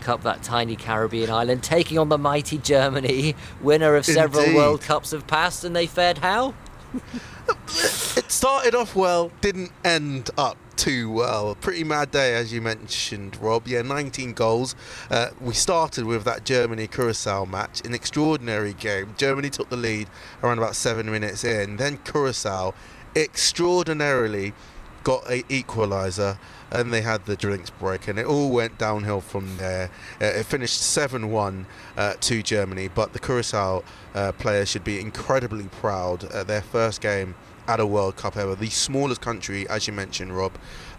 Cup, that tiny Caribbean island, taking on the mighty Germany, winner of several Indeed. World Cups have passed, and they fared how? It started off well, didn't end up too well. Pretty mad day, as you mentioned, Rob. Yeah, 19 goals. We started with that Germany-Curacao match, an extraordinary game. Germany took the lead around about 7 minutes in. Then Curacao extraordinarily got a equaliser, and they had the drinks break, and it all went downhill from there. It finished 7-1 to Germany, but the Curacao players should be incredibly proud. Their first game at a World Cup ever, the smallest country, as you mentioned, Rob,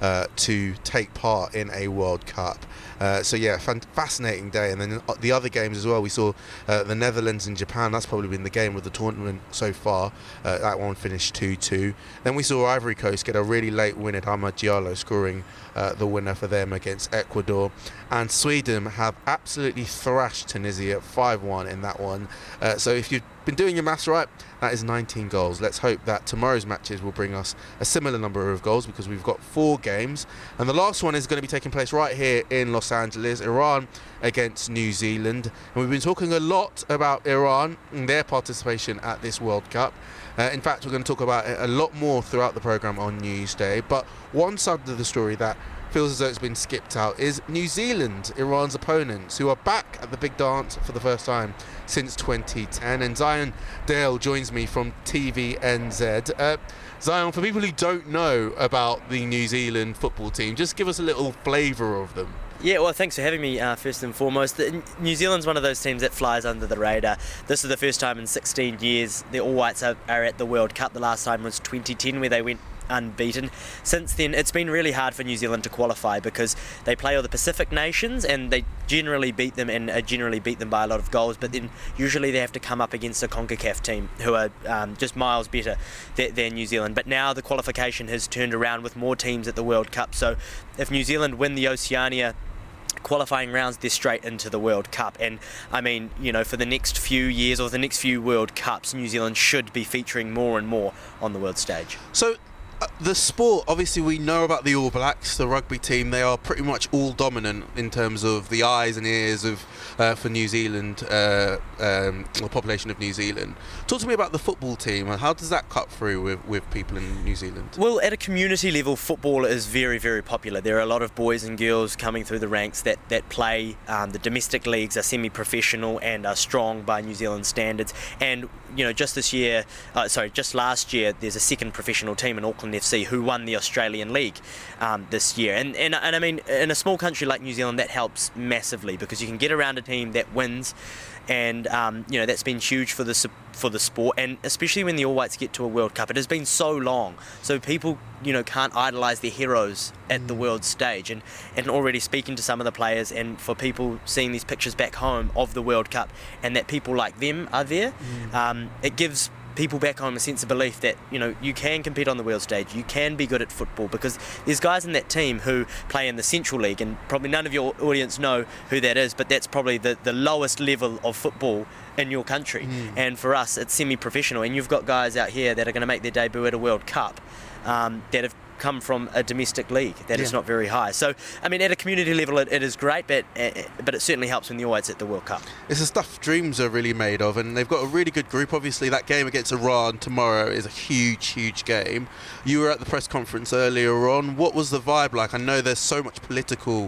to take part in a World Cup. So yeah, fascinating day. And then the other games as well, we saw the Netherlands and Japan. That's probably been the game of the tournament so far. That one finished 2-2. Then we saw Ivory Coast get a really late win at Amad Diallo, scoring the winner for them against Ecuador. And Sweden have absolutely thrashed Tunisia 5-1 in that one. So if you've been doing your maths right, that is 19 goals. Let's hope that tomorrow's matches will bring us a similar number of goals, because we've got 4 games. And the last one is going to be taking place right here in Los Angeles, Iran against New Zealand. And we've been talking a lot about Iran and their participation at this World Cup. In fact, we're going to talk about it a lot more throughout the programme on Newsday. But one side of the story that feels as though it's been skipped out is New Zealand, Iran's opponents, who are back at the big dance for the first time since 2010. And Zion Dale joins me from TVNZ. Zion, for people who don't know about the New Zealand football team, just give us a little flavour of them. Yeah, well, thanks for having me, first and foremost. New Zealand's one of those teams that flies under the radar. This is the first time in 16 years the All Whites are at the World Cup. The last time was 2010, where they went unbeaten. Since then, it's been really hard for New Zealand to qualify, because they play all the Pacific nations and they generally beat them, and generally beat them by a lot of goals, but then usually they have to come up against a CONCACAF team who are just miles better than New Zealand. But now the qualification has turned around with more teams at the World Cup, so if New Zealand win the Oceania qualifying rounds, they're straight into the World Cup. And I mean, you know, for the next few years or the next few World Cups, New Zealand should be featuring more and more on the world stage. So the sport, obviously we know about the All Blacks, the rugby team. They are pretty much all dominant in terms of the eyes and ears of for New Zealand, the population of New Zealand. Talk to me about the football team, and how does that cut through with people in New Zealand? Well, at a community level, football is very, very popular. There are a lot of boys and girls coming through the ranks that play. The domestic leagues are semi-professional and are strong by New Zealand standards. And you know, just last year, there's a second professional team in Auckland FC who won the Australian League this year. And I mean, in a small country like New Zealand, that helps massively, because you can get around a team that wins, and you know, that's been huge for the sport, and especially when the All Whites get to a World Cup. It has been so long, so people, you know, can't idolise their heroes at the world stage, and already speaking to some of the players, and for people seeing these pictures back home of the World Cup and that people like them are there, it gives people back home a sense of belief that, you know, you can compete on the world stage, you can be good at football, because there's guys in that team who play in the Central League, and probably none of your audience know who that is, but that's probably the lowest level of football in your country. And for us, it's semi-professional, and you've got guys out here that are going to make their debut at a World Cup that have come from a domestic league that is not very high. So I mean, at a community level, it is great, but it certainly helps when the All Whites at the World Cup. It's the stuff dreams are really made of, and they've got a really good group. Obviously, that game against Iran tomorrow is a huge game. You were at the press conference earlier on. What was the vibe like? I know there's so much political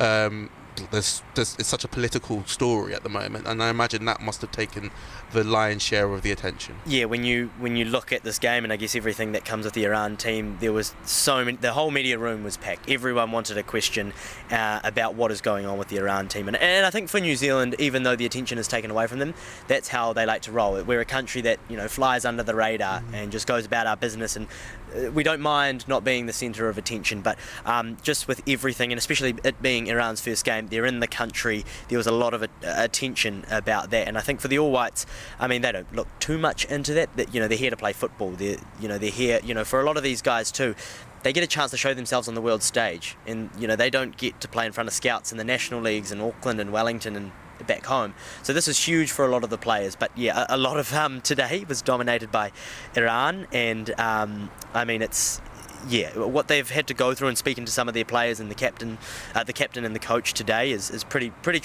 it's such a political story at the moment, and I imagine that must have taken the lion's share of the attention. Yeah, when you look at this game, and I guess everything that comes with the Iran team, there was so many, the whole media room was packed. Everyone wanted a question about what is going on with the Iran team, and I think for New Zealand, even though the attention is taken away from them, that's how they like to roll. We're a country that, you know, flies under the radar and just goes about our business, and we don't mind not being the centre of attention, but just with everything, and especially it being Iran's first game, they're in the country, there was a lot of attention about that. And I think for the All Whites, I mean, they don't look too much into that, you know, they're here to play football, they're here, you know, for a lot of these guys too, they get a chance to show themselves on the world stage, and you know, they don't get to play in front of scouts in the national leagues in Auckland and Wellington and back home. So this is huge for a lot of the players. But yeah, a lot of today was dominated by Iran, and I mean, it's what they've had to go through, and speaking to some of their players and the captain and the coach today is pretty